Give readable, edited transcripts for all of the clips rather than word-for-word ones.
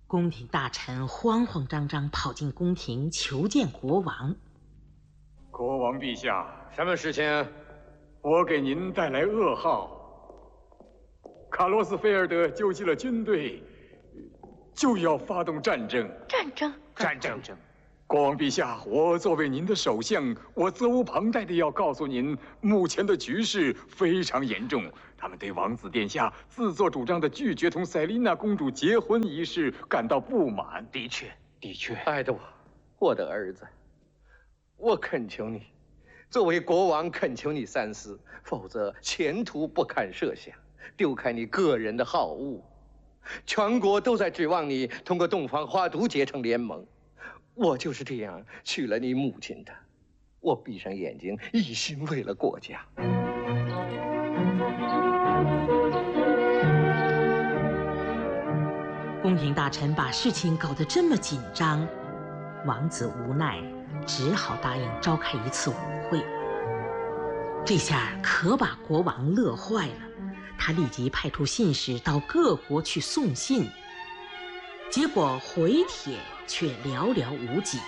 宫廷大臣慌慌张张跑进宫廷求见国王。 国王陛下， 什么事情？ 我给您带来噩耗。卡洛斯菲尔德纠集了军队，就要发动战争。 战争！ 国王陛下，我作为您的首相，我责无旁贷地要告诉您，目前的局势非常严重。他们对王子殿下自作主张的拒绝同塞琳娜公主结婚一事感到不满。 的确，爱德华，我的儿子，我恳求你，作为国王恳求你三思，否则前途不堪设想，丢开你个人的好恶。全国都在指望你通过洞房花烛结成联盟，我就是这样娶了你母亲的。我闭上眼睛，一心为了国家。 宫廷大臣把事情搞得这么紧张，王子无奈，只好答应召开一次舞会。这下可把国王乐坏了，他立即派出信使到各国去送信，结果回帖却寥寥无几。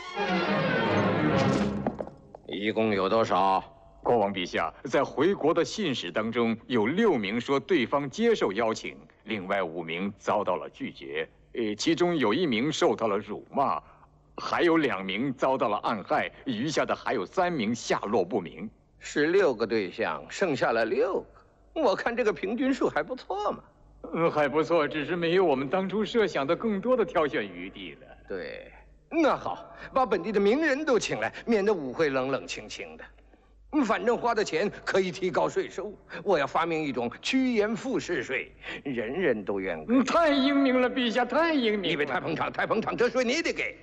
一共有多少？ 国王陛下，在回国的信使当中，有6名说对方接受邀请，另外5名遭到了拒绝。其中有1名受到了辱骂，还有2名遭到了暗害，余下的还有3名下落不明。 16个对象，剩下了6个。我看这个平均数还不错嘛。 还不错，只是没有我们当初设想的更多的挑选余地了。 对，那好，把本地的名人都请来，免得舞会冷冷清清的。反正花的钱可以提高税收，我要发明一种趋炎附势税，人人都愿给。 太英明了，陛下，太英明了！ 你别太捧场，这税你得给。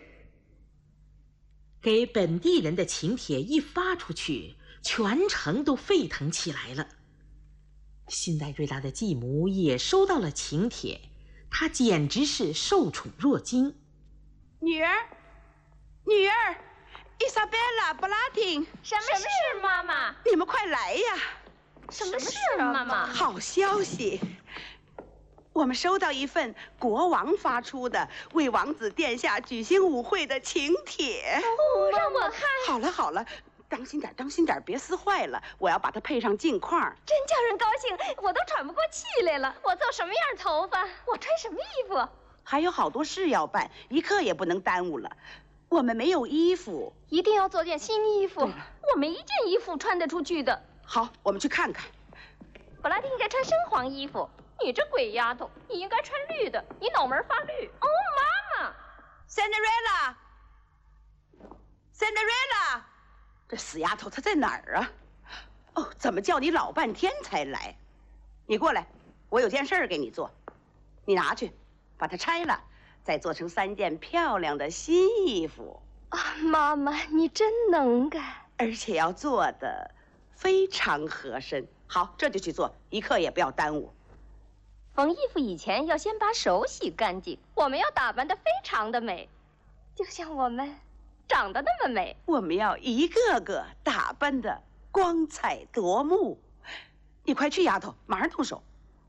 给本地人的请帖一发出去，全城都沸腾起来了。辛黛瑞拉的继母也收到了请帖，她简直是受宠若惊。 女儿，伊莎贝拉·布拉廷， 什么事，妈妈？ 你们快来呀！ 什么事，妈妈？ 好消息，我们收到一份国王发出的为王子殿下举行舞会的请帖。 哦，让我看。 好了，当心点，别撕坏了。我要把它配上镜框。 真叫人高兴，我都喘不过气来了。我做什么样头发？我穿什么衣服？ 还有好多事要办，一刻也不能耽误了。我们没有衣服， 一定要做件新衣服。我没一件衣服穿得出去的。 好，我们去看看。 布拉丁应该穿深黄衣服，你这鬼丫头，你应该穿绿的，你脑门发绿。哦，妈妈 ，Cinderella， 这死丫头她在哪儿啊？哦，怎么叫你老半天才来？你过来，我有件事给你做，你拿去，把它拆了。再做成3件漂亮的新衣服啊！妈妈，你真能干， 而且要做的非常合身。好，这就去做，一刻也不要耽误。 缝衣服以前要先把手洗干净，我们要打扮得非常的美，就像我们长得那么美。 我们要一个个打扮得光彩夺目。你快去，丫头，马上动手。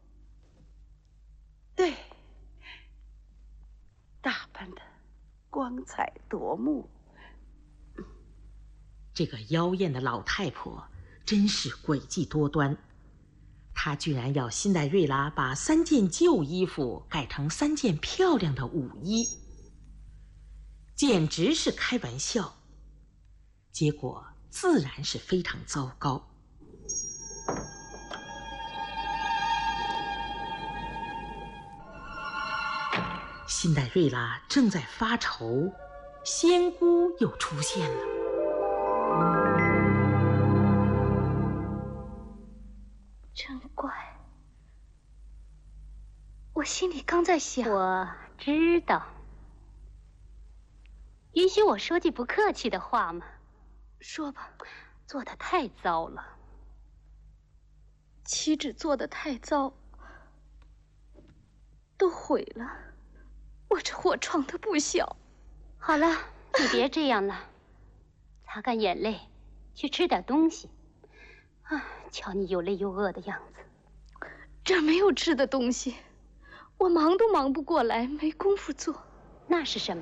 对。打扮的光彩夺目。 这个妖艳的老太婆真是诡计多端，她居然要辛黛瑞拉把3件旧衣服改成3件漂亮的舞衣，简直是开玩笑。结果自然是非常糟糕。辛黛瑞拉正在发愁，仙姑又出现了。 真怪，我心里刚在想。 我知道。允许我说句不客气的话吗？ 说吧。 做得太糟了。 岂止做得太糟，都毁了。我这祸闯得不小。 好了，你别这样了，擦干眼泪，去吃点东西。啊，瞧你又累又饿的样子。 这没有吃的东西，我忙都忙不过来，没工夫做。 那是什么？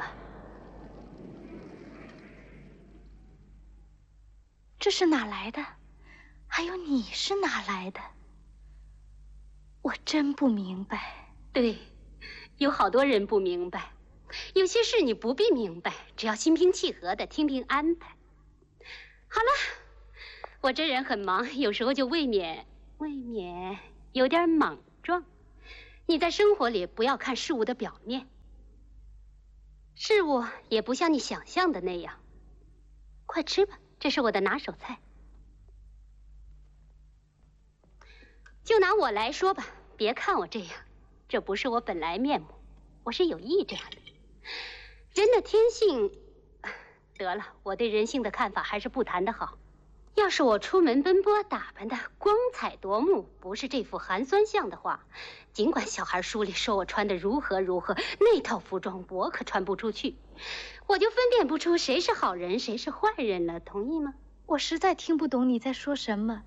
这是哪来的？还有你是哪来的？我真不明白。 对，有好多人不明白。有些事你不必明白，只要心平气和的听听安排。好了，我这人很忙，有时候就未免有点莽撞。你在生活里不要看事物的表面，事物也不像你想象的那样。快吃吧，这是我的拿手菜。就拿我来说吧，别看我这样，这不是我本来面目，我是有意这样的。人的天性，得了，我对人性的看法还是不谈的好。要是我出门奔波，打扮的光彩夺目，不是这副寒酸相的话，尽管小孩书里说我穿的如何，那套服装我可穿不出去，我就分辨不出谁是好人，谁是坏人了，同意吗？ 我实在听不懂你在说什么。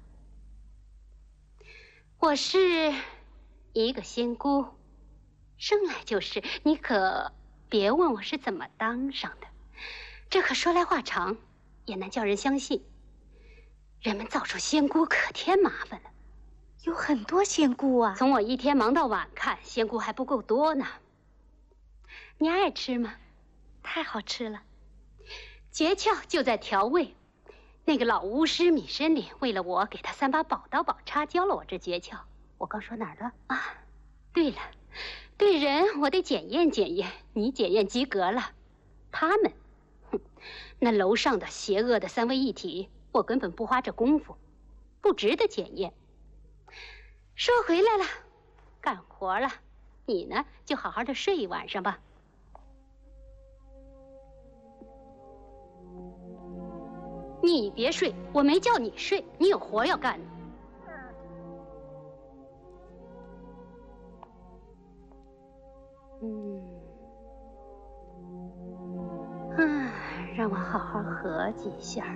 我是一个仙姑，生来就是，你可别问我是怎么当上的，这可说来话长，也难叫人相信。人们造出仙姑可添麻烦了， 有很多仙姑啊。 从我一天忙到晚看，仙姑还不够多呢。你爱吃吗？ 太好吃了。 诀窍就在调味。那个老巫师米申里为了我给他3把宝刀宝叉，教了我这诀窍。我刚说哪儿了啊？对了，对人我得检验检验，你检验及格了，他们，那楼上的邪恶的3位一体，我根本不花这功夫，不值得检验。说回来了，干活了，你呢就好好的睡一晚上吧。你别睡，我没叫你睡，你有活要干呢。让我好好合计一下。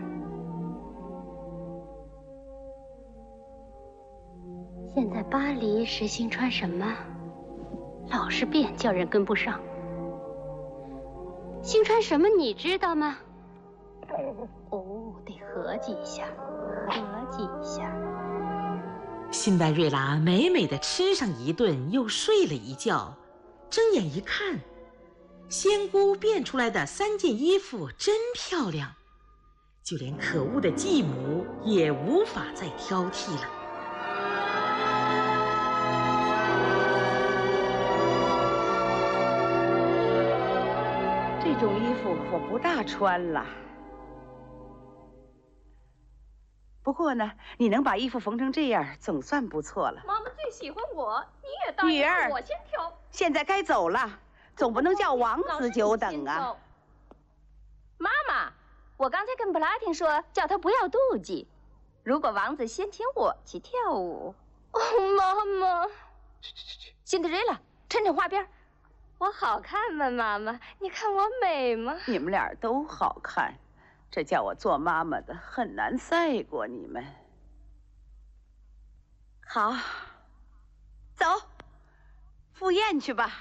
现在巴黎时兴穿什么？老是变，叫人跟不上。兴穿什么你知道吗？哦，得合计一下，合计一下。 辛黛瑞拉美美的吃上一顿，又睡了一觉，睁眼一看，仙姑变出来的3件衣服真漂亮，就连可恶的继母也无法再挑剔了。 这种衣服我不大穿了。不过呢，你能把衣服缝成这样，总算不错了。 妈妈最喜欢我，你也答应让我先挑。 现在该走了，总不能叫王子久等啊。 妈妈，我刚才跟布拉汀说，叫他不要妒忌。如果王子先请我去跳舞。哦，妈妈。辛德瑞拉，抻花边。我好看吗，妈妈？你看我美吗？ 你们俩都好看。这叫我做妈妈的很难赛过你们。好，走，赴宴去吧。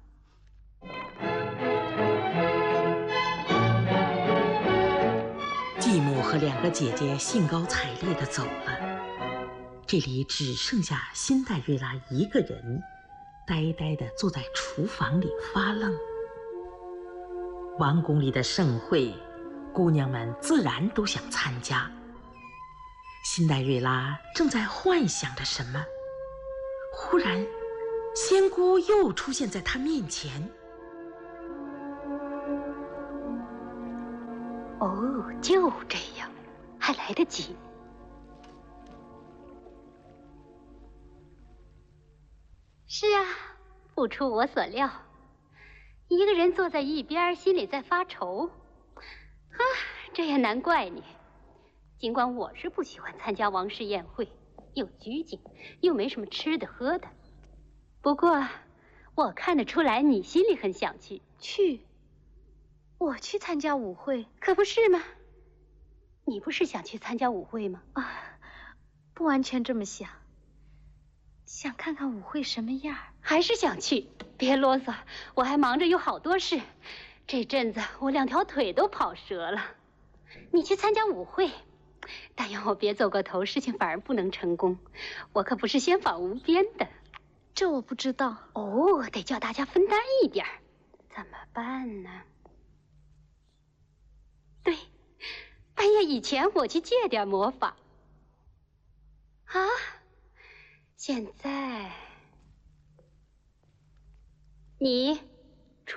继母和2个姐姐兴高采烈地走了，这里只剩下辛黛瑞拉一个人，呆呆地坐在厨房里发愣。王宫里的盛会，姑娘们自然都想参加。辛黛瑞拉正在幻想着什么，忽然，仙姑又出现在她面前。 哦，就这样，还来得及。是啊，不出我所料，一个人坐在一边，心里在发愁。啊，这也难怪你。尽管我是不喜欢参加王室宴会，又拘谨，又没什么吃的喝的。不过，我看得出来你心里很想去。 去？我去参加舞会？ 可不是吗？你不是想去参加舞会吗？ 啊，不完全这么想。想看看舞会什么样。 还是想去。别啰嗦，我还忙着有好多事。这阵子我2条腿都跑折了。你去参加舞会，但愿我别走过头，事情反而不能成功。我可不是仙法无边的。 这我不知道。 哦，得叫大家分担一点。怎么办呢？对，半夜以前我去借点魔法。啊，现在你